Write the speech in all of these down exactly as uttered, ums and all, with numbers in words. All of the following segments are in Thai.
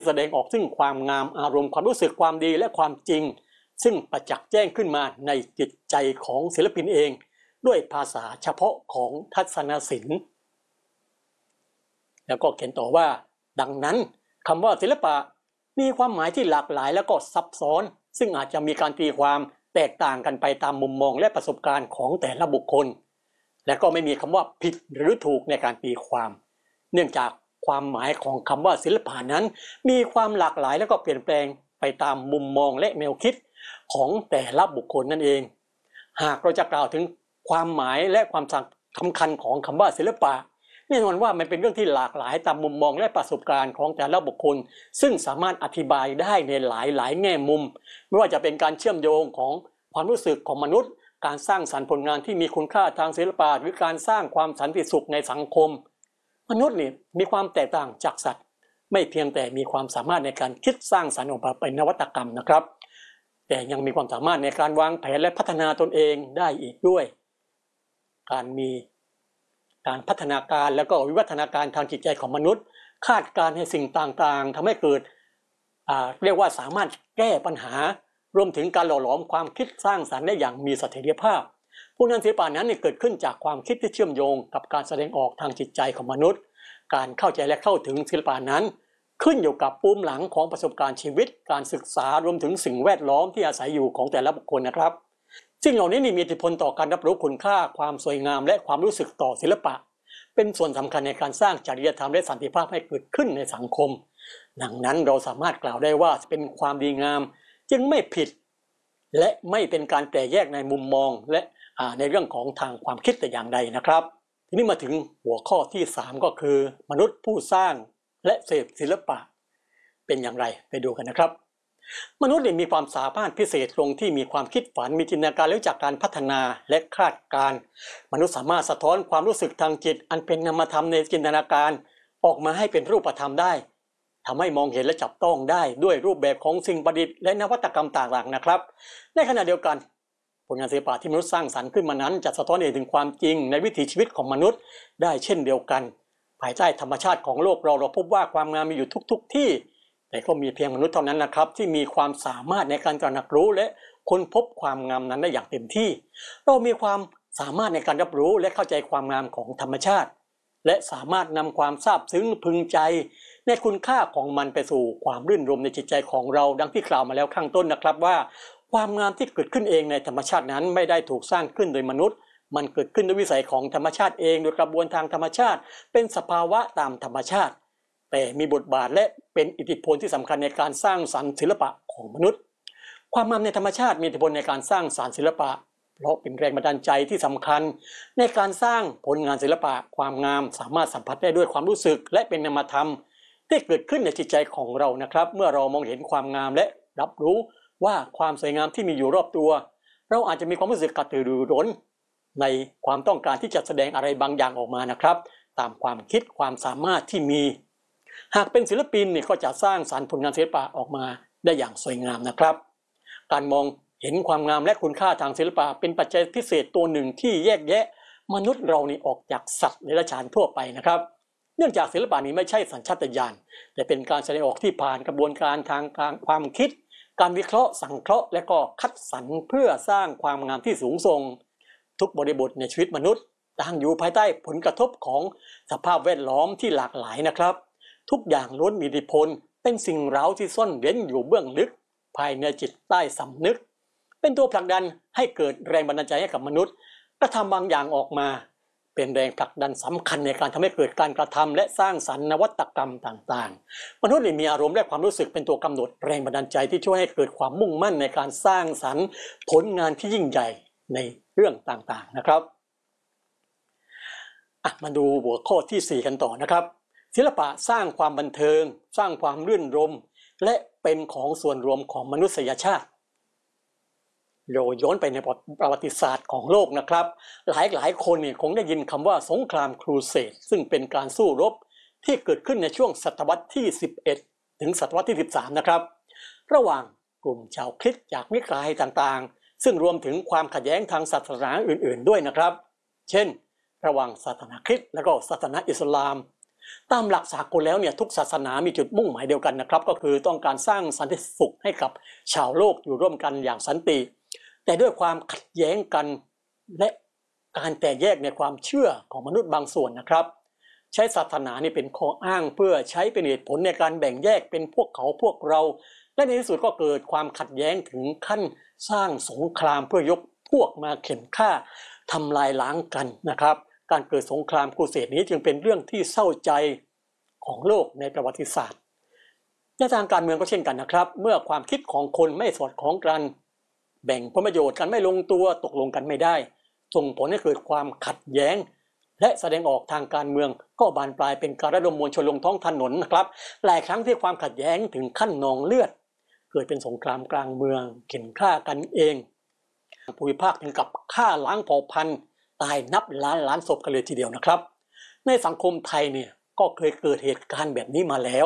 แสดงออกซึ่งความงามอารมณ์ความรู้สึกความดีและความจริงซึ่งประจักษ์แจ้งขึ้นมาในจิตใจของศิลปินเองด้วยภาษาเฉพาะของทัศนศิลป์แล้วก็เขียนต่อว่าดังนั้นคำว่าศิลปะมีความหมายที่หลากหลายแล้วก็ซับซ้อนซึ่งอาจจะมีการตีความแตกต่างกันไปตามมุมมองและประสบการณ์ของแต่ละบุคคลและก็ไม่มีคำว่าผิดหรือถูกในการตีความเนื่องจากความหมายของคำว่าศิลปะนั้นมีความหลากหลายและก็เปลี่ยนแปลงไปตามมุมมองและแนวคิดของแต่ละบุคคลนั่นเองหากเราจะกล่าวถึงความหมายและความสำคัญของคำว่าศิลปะแน่นอนว่ามันเป็นเรื่องที่หลากหลายตามมุมมองและประสบการณ์ของแต่ละบุคคลซึ่งสามารถอธิบายได้ในหลายหลายแง่มุมไม่ว่าจะเป็นการเชื่อมโยงของความรู้สึกของมนุษย์การสร้างสรรค์ผลงานที่มีคุณค่าทางศิลปะหรือการสร้างความสันติสุขในสังคมมนุษย์นี่มีความแตกต่างจากสัตว์ไม่เพียงแต่มีความสามารถในการคิดสร้างสรรค์ออกมาเป็นนวัตกรรมนะครับแต่ยังมีความสามารถในการวางแผนและพัฒนาตนเองได้อีกด้วยการมีการพัฒนาการแล้วก็วิวัฒนาการทางจิตใจของมนุษย์คาดการณ์ให้สิ่งต่างๆทำให้เกิดเรียกว่าสามารถแก้ปัญหารวมถึงการหล่อหลอมความคิดสร้างสรรค์ได้อย่างมีเสถียรภาพผู้นำศิลปะนั้นเกิดขึ้นจากความคิดที่เชื่อมโยงกับการแสดงออกทางจิตใจของมนุษย์การเข้าใจและเข้าถึงศิลปะนั้นขึ้นอยู่กับปูมหลังของประสบการณ์ชีวิตการศึกษารวมถึงสิ่งแวดล้อมที่อาศัยอยู่ของแต่ละบุคคลนะครับสิ่งเหล่านี้มีอิทธิพลต่อการรับรู้คุณค่าความสวยงามและความรู้สึกต่อศิลปะเป็นส่วนสำคัญในการสร้างจริยธรรมและสันติภาพให้เกิดขึ้นในสังคมดังนั้นเราสามารถกล่าวได้ว่าเป็นความดีงามจึงไม่ผิดและไม่เป็นการแตกแยกในมุมมองและในเรื่องของทางความคิดแต่อย่างใดนะครับทีนี้มาถึงหัวข้อที่สามก็คือมนุษย์ผู้สร้างและเสพศิลปะเป็นอย่างไรไปดูกันนะครับมนุษย์มีความสามารถพิเศษตรงที่มีความคิดฝันมีจินตนาการและจากการพัฒนาและคาดการณ์มนุษย์สามารถสะท้อนความรู้สึกทางจิตอันเป็นนามธรรมในจินตนาการออกมาให้เป็นรูปธรรมได้ทำให้มองเห็นและจับต้องได้ด้วยรูปแบบของสิ่งประดิษฐ์และนวัตกรรมต่างๆนะครับในขณะเดียวกันผลงานศิลปะที่มนุษย์สร้างสรรค์ขึ้นมานั้นจะสะท้อนเห็นถึงความจริงในวิถีชีวิตของมนุษย์ได้เช่นเดียวกันภายใต้ธรรมชาติของโลกเราเราพบว่าความงามมีอยู่ทุกๆที่แต่ก็มีเพียงมนุษย์เท่านั้นนะครับที่มีความสามารถในการตระหนักรู้และค้นพบความงามนั้นได้อย่างเต็มที่เรามีความสามารถในการรับรู้และเข้าใจความงามของธรรมชาติและสามารถนำความซาบซึ้งพึงใจในคุณค่าของมันไปสู่ความรื่นรมในจิตใจของเราดังที่กล่าวมาแล้วข้างต้นนะครับว่าความงามที่เกิดขึ้นเองในธรรมชาตินั้นไม่ได้ถูกสร้างขึ้นโดยมนุษย์มันเกิดขึ้นด้วยวิสัยของธรรมชาติเองโดยกระบวนทางธรรมชาติเป็นสภาวะตามธรรมชาติแต่มีบทบาทและเป็นอิทธิพลที่สำคัญในการสร้างสรรค์ศิลปะของมนุษย์ความงามในธรรมชาติมีอิทธิพลในการสร้างสรรค์ศิลปะเพราะเป็นแรงบันดาลใจที่สำคัญในการสร้างผลงานศิลปะความงามสามารถสัมผัสได้ด้วยความรู้สึกและเป็นนามธรรมที่เกิดขึ้นในจิตใจของเรานะครับเมื่อเรามองเห็นความงามและรับรู้ว่าความสวยงามที่มีอยู่รอบตัวเราอาจจะมีความรู้สึกกระตือรือร้นในความต้องการที่จะแสดงอะไรบางอย่างออกมานะครับตามความคิดความสามารถที่มีหากเป็นศิลปินนี่ก็จะสร้างสรรค์ผลงานศิลปะออกมาได้อย่างสวยงามนะครับการมองเห็นความงามและคุณค่าทางศิลปะเป็นปัจจัยพิเศษตัวหนึ่งที่แยกแยะมนุษย์เรานี่ออกจากสัตว์เดรัจฉานทั่วไปนะครับเนื่องจากศิลปะนี้ไม่ใช่สัญชาตญาณแต่เป็นการแสดงออกที่ผ่านกระบวนการทางการความคิดการวิเคราะห์สังเคราะห์และก็คัดสรรเพื่อสร้างความงามที่สูงส่งทุกบริบทในชีวิตมนุษย์ตั้งอยู่ภายใต้ผลกระทบของสภาพแวดล้อมที่หลากหลายนะครับทุกอย่างล้วนมีอิทธิพลเป็นสิ่งเร้าที่ซ่อนเร้นอยู่เบื้องลึกภายในจิตใต้สำนึกเป็นตัวผลักดันให้เกิดแรงบันดาลใจให้กับมนุษย์กระทำบางอย่างออกมาเป็นแรงผลักดันสำคัญในการทำให้เกิดการกระทำและสร้างสรรค์นวัตกรรมต่างๆมนุษย์มีอารมณ์และความรู้สึกเป็นตัวกำหนดแรงบันดาลใจที่ช่วยให้เกิดความมุ่งมั่นในการสร้างสรรค์ผลงานที่ยิ่งใหญ่ในเรื่องต่างๆนะครับมาดูหัวข้อที่สี่กันต่อนะครับศิลปะสร้างความบันเทิงสร้างความรื่นรมย์และเป็นของส่วนรวมของมนุษยชาติเราย้อนไปในประวัติศาสตร์ของโลกนะครับหลายหลายคนเนี่ยคงได้ยินคำว่าสงครามครูเสดซึ่งเป็นการสู้รบที่เกิดขึ้นในช่วงศตวรรษที่สิบเอ็ดถึงศตวรรษที่สิบสามนะครับระหว่างกลุ่มชาวคริสต์จากนิกายต่างๆซึ่งรวมถึงความขัดแย้งทางศาสนาอื่นๆด้วยนะครับเช่นระหว่างศาสนาคริสต์และก็ศาสนาอิสลามตามหลักสากลแล้วเนี่ยทุกศาสนามีจุดมุ่งหมายเดียวกันนะครับก็คือต้องการสร้างสันติสุขให้กับชาวโลกอยู่ร่วมกันอย่างสันติแต่ด้วยความขัดแย้งกันและการแตกแยกในความเชื่อของมนุษย์บางส่วนนะครับใช้ศาสนานี่เป็นข้ออ้างเพื่อใช้เป็นเหตุผลในการแบ่งแยกเป็นพวกเขาพวกเราและในที่สุดก็เกิดความขัดแย้งถึงขั้นสร้างสงครามเพื่อยกพวกมาเข็นฆ่าทำลายล้างกันนะครับการเกิดสงครามครูเสดนี้จึงเป็นเรื่องที่เศร้าใจของโลกในประวัติศาสตร์ในทางการเมืองก็เช่นกันนะครับเมื่อความคิดของคนไม่สอดคล้องกันแบ่งผลประโยชน์กันไม่ลงตัวตกลงกันไม่ได้ส่งผลให้เกิดความขัดแย้งและแสดงออกทางการเมืองก็บานปลายเป็นการระดมมวลชนลงท้องถนนนะครับหลายครั้งที่ความขัดแย้งถึงขั้นนองเลือดเกิดเป็นสงครามกลางเมืองเข็นฆ่ากันเองภูมิภาคถึงกับฆ่าล้างเผ่าพันธุ์ตายนับล้านล้านศพกันเลยทีเดียวนะครับในสังคมไทยเนี่ยก็เคยเกิดเหตุการณ์แบบนี้มาแล้ว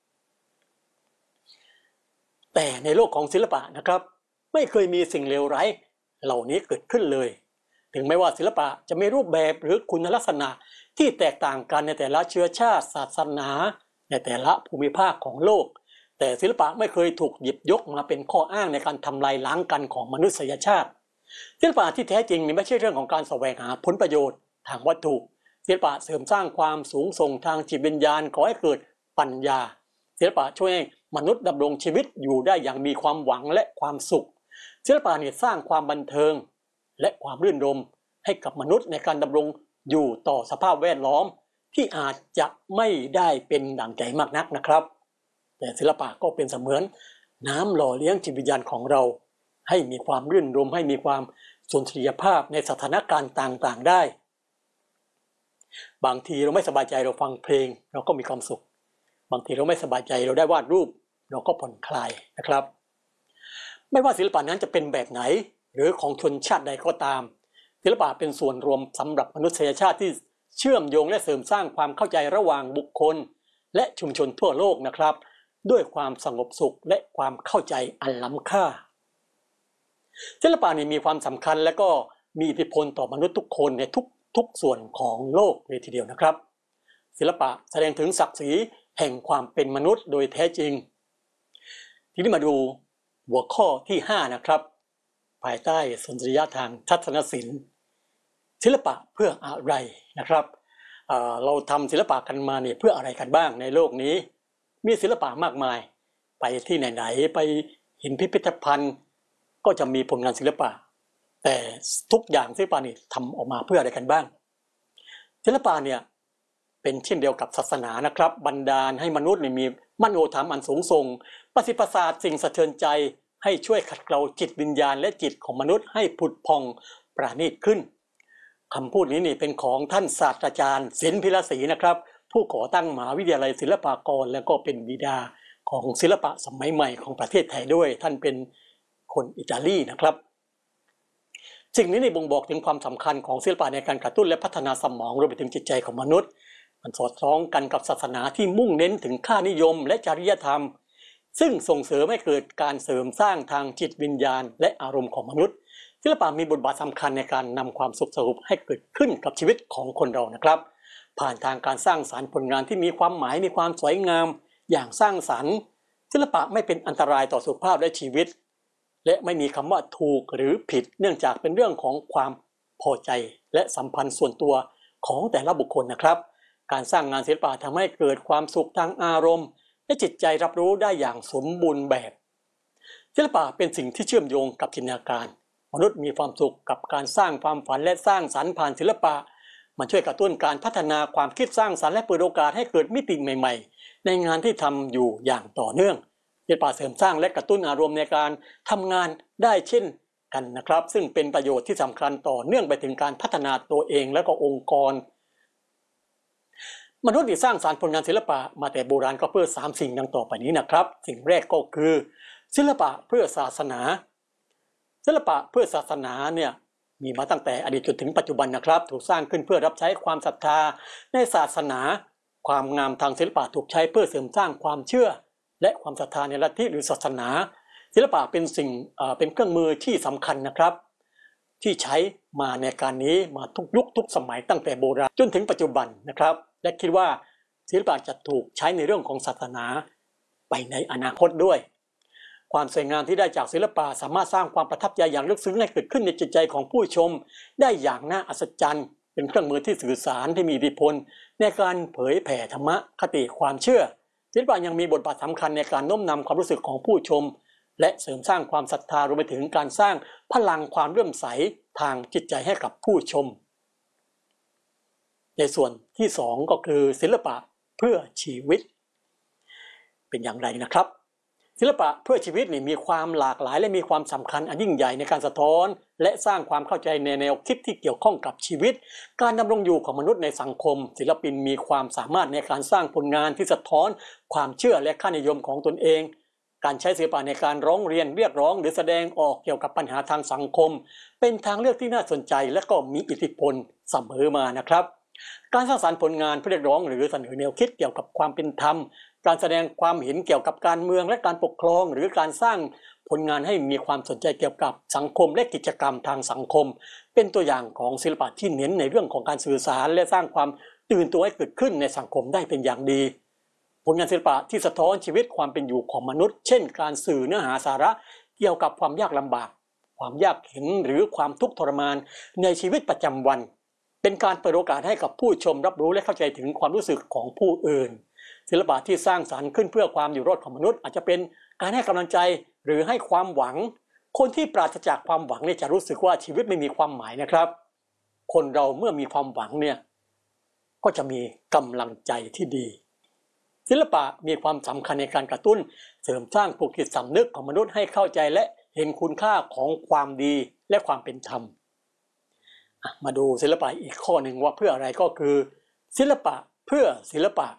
แต่ในโลกของศิลปะนะครับไม่เคยมีสิ่งเลวร้ายเหล่านี้เกิดขึ้นเลยถึงแม้ว่าศิลปะจะมีรูปแบบหรือคุณลักษณะที่แตกต่างกันในแต่ละเชื้อชาติศาสนาในแต่ละภูมิภาคของโลกแต่ศิลปะไม่เคยถูกหยิบยกมาเป็นข้ออ้างในการทำลายล้างกันของมนุษยชาติศิลปะที่แท้จริงนี่ไม่ใช่เรื่องของการแสวงหาผลประโยชน์ทางวัตถุศิลปะเสริมสร้างความสูงส่งทางจิตวิญญาณก่อให้เกิดปัญญาศิลปะช่วยให้มนุษย์ดำรงชีวิตอยู่ได้อย่างมีความหวังและความสุขศิลปะเนี่ยสร้างความบันเทิงและความรื่นรมย์ให้กับมนุษย์ในการดำรงอยู่ต่อสภาพแวดล้อมที่อาจจะไม่ได้เป็นดั่งใจมากนักนะครับแต่ศิลปะก็เป็นเสมือนน้ำหล่อเลี้ยงจิตวิญญาณของเราให้มีความรื่นรมย์ให้มีความสุนทรียภาพในสถานการณ์ต่างๆได้บางทีเราไม่สบายใจเราฟังเพลงเราก็มีความสุขบางทีเราไม่สบายใจเราได้วาดรูปเราก็ผ่อนคลายนะครับไม่ว่าศิลปะนั้นจะเป็นแบบไหนหรือของชนชาติใดก็ตามศิลปะเป็นส่วนรวมสำหรับมนุษยชาติที่เชื่อมโยงและเสริมสร้างความเข้าใจระหว่างบุคคลและชุมชนทั่วโลกนะครับด้วยความสงบสุขและความเข้าใจอันล้ำค่าศิลปะนี่มีความสำคัญและก็มีอิทธิพลต่อมนุษย์ทุกคนในทุกทุกส่วนของโลกเลยทีเดียวนะครับศิลปะแสดงถึงศักดิ์ศรีแห่งความเป็นมนุษย์โดยแท้จริงทีนี้มาดูหัวข้อที่ห้านะครับภายใต้สุนทรียทางทัศนศิลป์ศิลปะเพื่ออะไรนะครับ เอ่อ เราทำศิลปะกันมาเนี่ยเพื่ออะไรกันบ้างในโลกนี้มีศิลปะมากมายไปที่ไหนๆไปเห็นพิพิธภัณฑ์ก็จะมีผลงานศิลปะแต่ทุกอย่างศิลปะนี่ทำออกมาเพื่ออะไรกันบ้างศิลปะเนี่ยเป็นเช่นเดียวกับศาสนานะครับบันดาลให้มนุษย์มีมโนธรรมอันสูงส่งประสิทธิประสาทสิ่งสะเทือนใจให้ช่วยขัดเกลาจิตวิญญาณและจิตของมนุษย์ให้ผุดพองปราณีตขึ้นคำพูดนี้นี่เป็นของท่านศาสตราจารย์ศิลป์พิรศรีนะครับผู้ก่อตั้งมหาวิทยาลัยศิลปากรและก็เป็นบิดาของศิลปะสมัยใหม่ของประเทศไทยด้วยท่านเป็นคนอิตาลีนะครับสิ่งนี้นี่บ่งบอกถึงความสำคัญของศิลปะในการกระตุ้นและพัฒนาสมองรวมไปถึงจิตใจของมนุษย์มันสอดคล้องกันกับศาสนาที่มุ่งเน้นถึงค่านิยมและจริยธรรมซึ่งส่งเสริมให้เกิดการเสริมสร้างทางจิตวิญญาณและอารมณ์ของมนุษย์ศิลปะมีบทบาทสำคัญในการนำความสุขสงบให้เกิดขึ้นกับชีวิตของคนเรานะครับผ่านทางการสร้างสรรค์ผลงานที่มีความหมายมีความสวยงามอย่างสร้างสรรค์ศิลปะไม่เป็นอันตรายต่อสุขภาพและชีวิตและไม่มีคำว่าถูกหรือผิดเนื่องจากเป็นเรื่องของความพอใจและสัมพันธ์ส่วนตัวของแต่ละบุคคลนะครับการสร้างงานศิลปะทำให้เกิดความสุขทางอารมณ์และจิตใจรับรู้ได้อย่างสมบูรณ์แบบศิลปะเป็นสิ่งที่เชื่อมโยงกับจินตนาการมนุษย์มีความสุขกับการสร้างความฝันและสร้างสรรค์ผ่านศิลปะมันช่วยกระตุ้นการพัฒนาความคิดสร้างสรรค์และเปิดโอกาสให้เกิดมิติใหม่ๆในงานที่ทำอยู่อย่างต่อเนื่องศิลปะเสริมสร้างและกระตุ้นอารมณ์ในการทำงานได้เช่นกันนะครับซึ่งเป็นประโยชน์ที่สำคัญต่อเนื่องไปถึงการพัฒนาตัวเองและก็องค์กรมนุษย์ที่สร้างสรรค์ผลงานศิลปะมาแต่โบราณก็เพื่อสามสิ่งดังต่อไปนี้นะครับสิ่งแรกก็คือศิลปะเพื่อศาสนาศิลปะเพื่อศาสนาเนี่ยมีมาตั้งแต่อดีตจนถึงปัจจุบันนะครับถูกสร้างขึ้นเพื่อรับใช้ความศรัทธาในศาสนาความงามทางศิลปะถูกใช้เพื่อเสริมสร้างความเชื่อและความศรัทธาในลัทธิหรือศาสนาศิลปะเป็นสิ่งเป็นเครื่องมือที่สำคัญนะครับที่ใช้มาในการนี้มาทุกยุคทุกสมัยตั้งแต่โบราณจนถึงปัจจุบันนะครับและคิดว่าศิลปะจะถูกใช้ในเรื่องของศาสนาไปในอนาคตด้วยความสวยงามที่ได้จากศิลปะสามารถสร้างความประทับใจอย่างลึกซึ้งให้เกิดขึ้นในจิตใจของผู้ชมได้อย่างน่าอัศจรรย์เป็นเครื่องมือที่สื่อสารที่มีอิทธิพลในการเผยแผ่ธรรมะคติความเชื่อศิลปะยังมีบทบาทสำคัญในการโน้มนำความรู้สึกของผู้ชมและเสริมสร้างความศรัทธารวมไปถึงการสร้างพลังความเลื่อมใสทางจิตใจให้กับผู้ชมในส่วนที่สองก็คือศิลปะเพื่อชีวิตเป็นอย่างไรนะครับศิลปะเพื่อชีวิตนี่มีความหลากหลายและมีความสำคัญอันยิ่งใหญ่ในการสะท้อนและสร้างความเข้าใจในแนวคิดที่เกี่ยวข้องกับชีวิตการดำรงอยู่ของมนุษย์ในสังคมศิลปินมีความสามารถในการสร้างผลงานที่สะท้อนความเชื่อและค่านิยมของตนเองการใช้ศิลปะในการร้องเรียนเรียกร้องหรือแสดงออกเกี่ยวกับปัญหาทางสังคมเป็นทางเลือกที่น่าสนใจและก็มีอิทธิพลเสมอมานะครับการสร้างสรรค์ผลงานเพื่อเรียกร้องหรือเสนอแนวคิดเกี่ยวกับความเป็นธรรมการแสดงความเห็นเกี่ยวกับการเมืองและการปกครองหรือการสร้างผลงานให้มีความสนใจเกี่ยวกับสังคมและกิจกรรมทางสังคมเป็นตัวอย่างของศิลปะที่เน้นในเรื่องของการสื่อสารและสร้างความตื่นตัวให้เกิดขึ้นในสังคมได้เป็นอย่างดีผลงานศิลปะที่สะท้อนชีวิตความเป็นอยู่ของมนุษย์เช่นการสื่อเนื้อหาสาระเกี่ยวกับความยากลำบากความยากเข็ญหรือความทุกข์ทรมานในชีวิตประจำวันเป็นการเปิดโอกาสให้กับผู้ชมรับรู้และเข้าใจถึงความรู้สึกของผู้อื่นศิลปะที่สร้างสรรค์ขึ้นเพื่อความอยู่รอดของมนุษย์อาจจะเป็นการให้กำลังใจหรือให้ความหวังคนที่ปราศจากความหวังเนี่ยจะรู้สึกว่าชีวิตไม่มีความหมายนะครับคนเราเมื่อมีความหวังเนี่ยก็จะมีกำลังใจที่ดีศิลปะมีความสำคัญในการกระตุ้นเสริมสร้างปลุกจิตสำนึกของมนุษย์ให้เข้าใจและเห็นคุณค่าของความดีและความเป็นธรรมมาดูศิลปะอีกข้อหนึ่งว่าเพื่ออะไรก็คือศิลปะเพื่อศิลปะ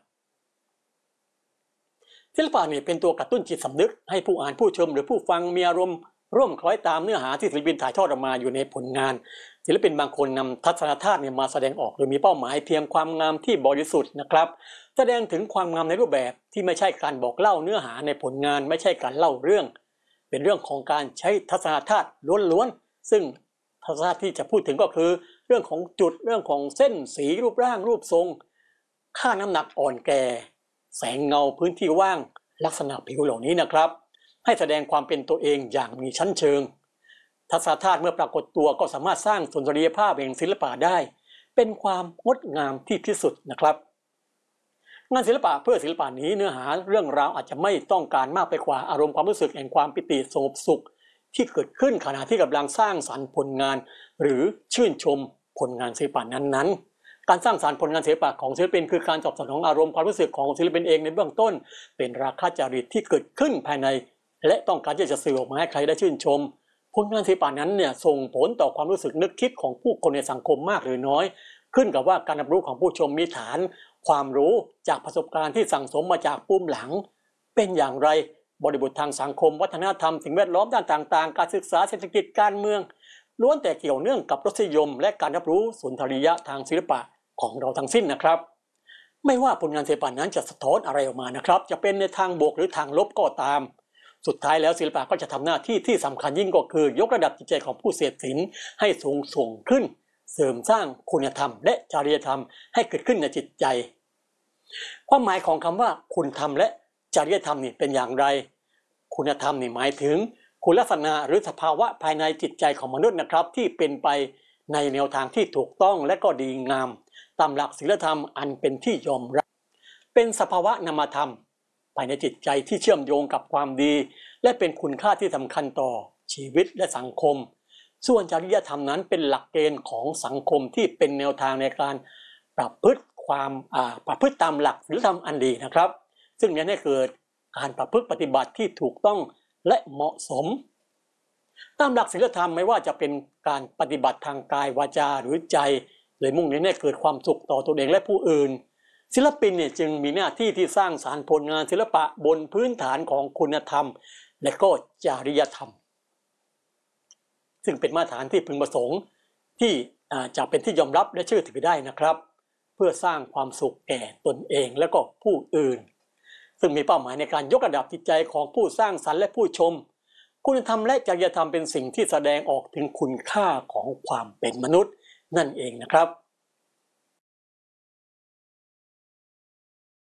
ศิลปะนี่เป็นตัวกระตุ้นจิตสำนึกให้ผู้อ่านผู้ชมหรือผู้ฟังมีอารมณ์ร่วมคล้อยตามเนื้อหาที่ศิลปินถ่ายทอดออกมาอยู่ในผลงานศิลปินบางคนนำทัศนธาตุมาแสดงออกโดยมีเป้าหมายเพียงความงามที่บริสุทธิ์นะครับแสดงถึงความงามในรูปแบบที่ไม่ใช่การบอกเล่าเนื้อหาในผลงานไม่ใช่การเล่าเรื่องเป็นเรื่องของการใช้ทัศนธาตุล้วนๆซึ่งทัศนธาตุที่จะพูดถึงก็คือเรื่องของจุดเรื่องของเส้นสีรูปร่างรูปทรงค่าน้ำหนักอ่อนแก่แสงเงาพื้นที่ว่างลักษณะผิวเหล่านี้นะครับให้แสดงความเป็นตัวเองอย่างมีชั้นเชิงทัศนธาตุเมื่อปรากฏตัวก็สามารถสร้างสุนทรียภาพแห่งศิลปะได้เป็นความงดงามที่ที่สุดนะครับงานศิลปะเพื่อศิลปะนี้เนื้อหาเรื่องราวอาจจะไม่ต้องการมากไปกว่าอารมณ์ความรู้สึกแห่งความปิติสงบสุขที่เกิดขึ้นขณะที่กำลังสร้างสรรค์ผลงานหรือชื่นชมผลงานศิลปะนั้นๆการสร้างสรรค์ผลงานศิลปะของศิลปินคือการตอบสนองอารมณ์ความรู้สึกของศิลปินเองในเบื้องต้นเป็นราคะจริตที่เกิดขึ้นภายในและต้องการที่จะสื่อออกมาให้ใครได้ชื่นชมผลงานศิลปะนั้นเนี่ยส่งผลต่อความรู้สึกนึกคิดของผู้คนในสังคมมากหรือน้อยขึ้นกับว่าการรับรู้ของผู้ชมมีฐานความรู้จากประสบการณ์ที่สั่งสมมาจากปุ่มหลังเป็นอย่างไรบริบททางสังคมวัฒนธรรมสิ่งแวดล้อมด้านต่างๆการศึกษาเศรษฐกิจการเมืองล้วนแต่เกี่ยวเนื่องกับรสนิยมและการรับรู้สุนทรียะทางศิลปะของเราทั้งสิ้นนะครับไม่ว่าผลงานศิลปะนั้นจะสะท้อนอะไรออกมานะครับจะเป็นในทางบวกหรือทางลบก็ตามสุดท้ายแล้วศิลปะก็จะทำหน้าที่ที่สำคัญยิ่งก็คือยกระดับจิตใจของผู้เสพศิลป์ให้สูงส่งขึ้นเสริมสร้างคุณธรรมและจริยธรรมให้เกิดขึ้นในจิตใจความหมายของคำว่าคุณธรรมและจริยธรรมนี่เป็นอย่างไรคุณธรรมนี่หมายถึงคุณลักษณะหรือสภาวะภายในจิตใจของมนุษย์นะครับที่เป็นไปในแนวทางที่ถูกต้องและก็ดีงามตามหลักศีลธรรมอันเป็นที่ยอมรับเป็นสภาวะนามธรรมภายในจิตใจที่เชื่อมโยงกับความดีและเป็นคุณค่าที่สำคัญต่อชีวิตและสังคมส่วนจริยธรรมนั้นเป็นหลักเกณฑ์ของสังคมที่เป็นแนวทางในการประพฤติความประพฤติตามหลักศีลธรรมอันดีนะครับซึ่งนี้ให้เกิดการประพฤติปฏิบัติที่ถูกต้องและเหมาะสมตามหลักศีลธรรมไม่ว่าจะเป็นการปฏิบัติทางกายวาจาหรือใจโดยมุ่งเน้นให้เกิดความสุขต่อตัวเองและผู้อื่นศิลปินเนี่ยจึงมีหน้าที่ที่สร้างสรรค์ผลงานศิลปะบนพื้นฐานของคุณธรรมและก็จริยธรรมซึ่งเป็นมาตรฐานที่พึงประสงค์ที่จะเป็นที่ยอมรับและเชื่อถือได้นะครับเพื่อสร้างความสุขแก่ตนเองและก็ผู้อื่นซึ่งมีเป้าหมายในการยกระดับจิตใจของผู้สร้างสรรค์และผู้ชมคุณธรรมและจริยธรรมเป็นสิ่งที่แสดงออกถึงคุณค่าของความเป็นมนุษย์นั่นเองนะครับ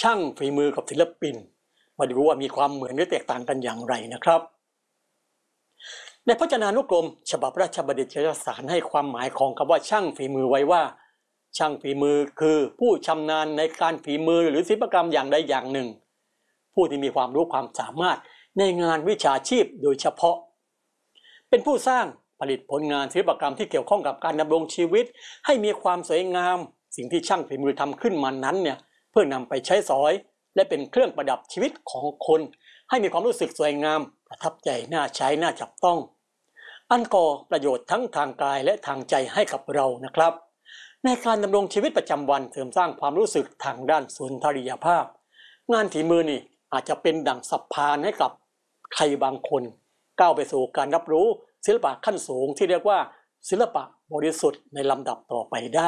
ช่างฝีมือกับศิลปินมาดูว่ามีความเหมือนหรือแตกต่างกันอย่างไรนะครับในพจนานุกรมฉบับราชบัณฑิตยสารให้ความหมายของคำว่าช่างฝีมือไว้ว่าช่างฝีมือคือผู้ชำนาญในการฝีมือหรือศิลปกรรมอย่างใดอย่างหนึ่งผู้ที่มีความรู้ความสามารถในงานวิชาชีพโดยเฉพาะเป็นผู้สร้างผลิตผลงานศิลปกรรมที่เกี่ยวข้องกับการดำรงชีวิตให้มีความสวยงามสิ่งที่ช่างฝีมือทำขึ้นมานั้นเนี่ยเพื่อนำไปใช้สอยและเป็นเครื่องประดับชีวิตของคนให้มีความรู้สึกสวยงามประทับใจน่าใช้น่าจับต้องอันก่อประโยชน์ทั้งทางกายและทางใจให้กับเรานะครับในการดำรงชีวิตประจำวันเสริมสร้างความรู้สึกทางด้านสุนทรียภาพงานฝีมือนี่อาจจะเป็นดั่งสะพานให้กับใครบางคนก้าวไปสู่การรับรู้ศิลปะขั้นสูงที่เรียกว่าศิลปะบริสุทธิ์ในลำดับต่อไปได้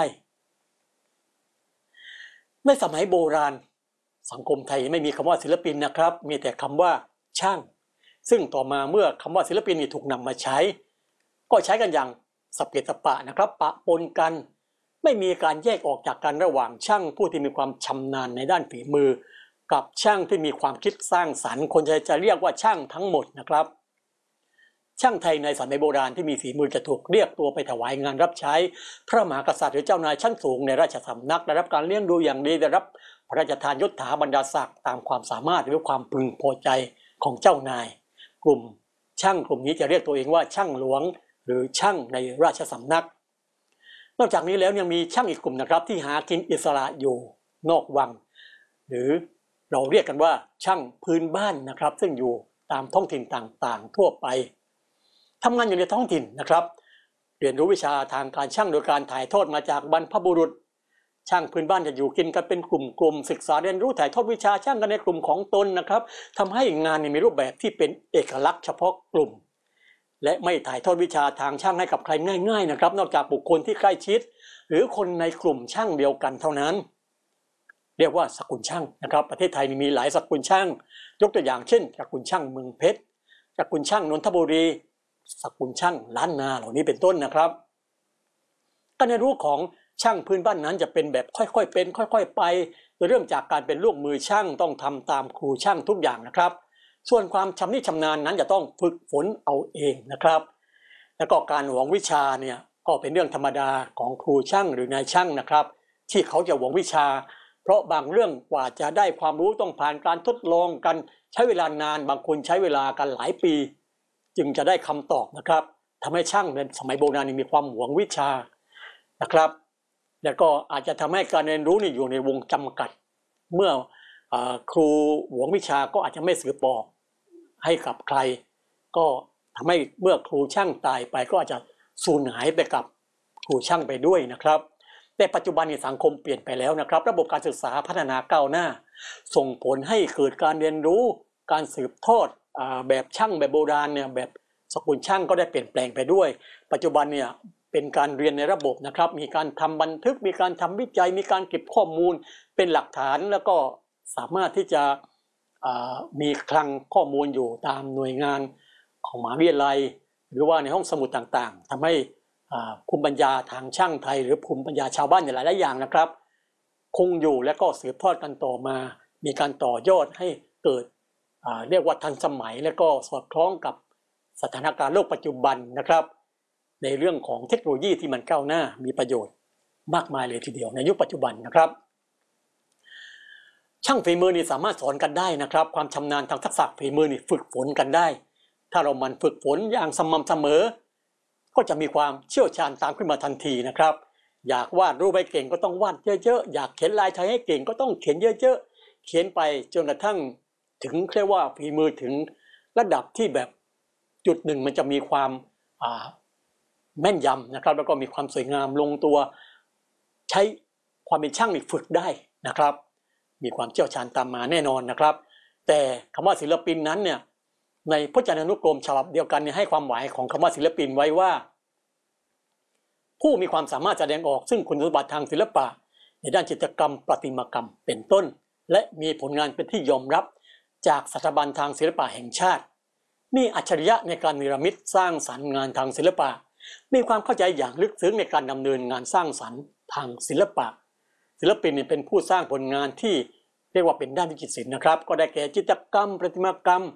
ในสมัยโบราณสังคมไทยไม่มีคำว่าศิลปินนะครับมีแต่คำว่าช่างซึ่งต่อมาเมื่อคำว่าศิลปินนี่ถูกนำมาใช้ก็ใช้กันอย่างสเปะสปะนะครับปะปนกันไม่มีการแยกออกจากกันระหว่างช่างผู้ที่มีความชำนาญในด้านฝีมือกับช่างที่มีความคิดสร้างสรรค์คนจะจะเรียกว่าช่างทั้งหมดนะครับช่างไทยในสมัยโบราณที่มีฝีมือจะถูกเรียกตัวไปถวายงานรับใช้พระมหากษัตริย์หรือเจ้านายชั้นสูงในราชสำนักได้รับการเลี้ยงดูอย่างดีได้รับพระราชทานยศถาบรรดาศักดิ์ตามความสามารถหรือความพึงพอใจของเจ้านายกลุ่มช่างกลุ่มนี้จะเรียกตัวเองว่าช่างหลวงหรือช่างในราชสำนักนอกจากนี้แล้วยังมีช่างอีกกลุ่มนะครับที่หากินอิสระอยู่นอกวังหรือเราเรียกกันว่าช่างพื้นบ้านนะครับซึ่งอยู่ตามท้องถิ่นต่างๆทั่วไปทำงานอยู่ในท้องถิ่นนะครับเรียนรู้วิชาทางการช่างโดยการถ่ายทอดมาจากบรรพบุรุษช่างพื้นบ้านจะอยู่กินกันเป็นกลุ่มๆศึกษาเรียนรู้ถ่ายทอดวิชาช่างกันในกลุ่มของตนนะครับทำให้งานมีรูปแบบที่เป็นเอกลักษณ์เฉพาะกลุ่มและไม่ถ่ายทอดวิชาทางช่างให้กับใครง่ายๆนะครับนอกจากบุคคลที่ใกล้ชิดหรือคนในกลุ่มช่างเดียวกันเท่านั้นเรียกว่าสกุลช่างนะครับประเทศไทยมีหลายสกุลช่างยกตัวอย่างเช่นสกุลช่างเมืองเพชรสกุลช่างนนทบุรีสกุลช่างล้านนาเหล่านี้เป็นต้นนะครับการเรียนรู้ของช่างพื้นบ้านนั้นจะเป็นแบบค่อยๆเป็นค่อยๆไปโดยเริ่มจากการเป็นลูกมือช่างต้องทำตามครูช่างทุกอย่างนะครับส่วนความชำนิชำนาญนั้นจะต้องฝึกฝนเอาเองนะครับแล้วก็การหวงวิชาเนี่ยก็เป็นเรื่องธรรมดาของครูช่างหรือนายช่างนะครับที่เขาจะหวงวิชาเพราะบางเรื่องกว่าจะได้ความรู้ต้องผ่านการทดลองกันใช้เวลานานบางคนใช้เวลากันหลายปีจึงจะได้คำตอบนะครับทำให้ช่างในสมัยโบราณมีความหวงวิชานะครับแล้วก็อาจจะทำให้การเรียนรู้นี่อยู่ในวงจำกัดเมื่อครูหวงวิชาก็อาจจะไม่สืบต่อให้กับใครก็ทำให้เมื่อครูช่างตายไปก็อาจจะสูญหายไปกับครูช่างไปด้วยนะครับแต่ปัจจุบันนี้สังคมเปลี่ยนไปแล้วนะครับระบบการศึกษาพัฒนาก้าวหน้าส่งผลให้เกิดการเรียนรู้การสืบทอดแบบช่างแบบโบราณเนี่ยแบบสกุลช่างก็ได้เปลี่ยนแปลงไปด้วยปัจจุบันเนี่ยเป็นการเรียนในระบบนะครับมีการทำบันทึกมีการทำวิจัยมีการเก็บข้อมูลเป็นหลักฐานแล้วก็สามารถที่จะมีคลังข้อมูลอยู่ตามหน่วยงานของมหาวิทยาลัยหรือว่าในห้องสมุดต่างๆทำให้ภูมิปัญญาทางช่างไทยหรือภูมิปัญญาชาวบ้านหลายๆอย่างนะครับคงอยู่และก็สืบทอดกันต่อมามีการต่อยอดให้เกิดเรียกว่าทันสมัยและก็สอดคล้องกับสถานการณ์โลกปัจจุบันนะครับในเรื่องของเทคโนโลยีที่มันก้าวหน้ามีประโยชน์มากมายเลยทีเดียวในยุคปัจจุบันนะครับช่างฝีมือนี่สามารถสอนกันได้นะครับความชำนาญทางทักษะฝีมือนี่ฝึกฝนกันได้ถ้าเรามันฝึกฝนอย่างสม่ำเสมอก็จะมีความเชี่ยวชาญตามขึ้นมาทันทีนะครับอยากวาดรูปให้เก่งก็ต้องวาดเยอะๆอยากเขียนลายไทยให้เก่งก็ต้องเขียนเยอะๆเขียนไปจนกระทั่งถึงเรียกว่าฝีมือถึงระดับที่แบบจุดหนึ่งมันจะมีความแม่นยำนะครับแล้วก็มีความสวยงามลงตัวใช้ความเป็นช่างนี่ฝึกได้นะครับมีความเชี่ยวชาญตามมาแน่นอนนะครับแต่คำว่าศิลปินนั้นเนี่ยในพจนานุกรมฉบับเดียวกันเนี่ยให้ความหมายของคำว่าศิลปินไว้ว่าผู้มีความสามารถแสดงออกซึ่งคุณสมบัติทางศิลปะในด้านจิตรกรรมประติมากรรมเป็นต้นและมีผลงานเป็นที่ยอมรับจากสถาบันทางศิลปะแห่งชาติมีอัจฉริยะในการเนรมิตสร้างสรรค์งานทางศิลปะมีความเข้าใจอย่างลึกซึ้งในการดำเนินงานสร้างสรรค์ทางศิลปะศิลปินเป็นผู้สร้างผลงานที่เรียกว่าเป็นด้านวิจิตรศิลป์นะครับก็ได้แก่จิตรกรรมประติมากรรม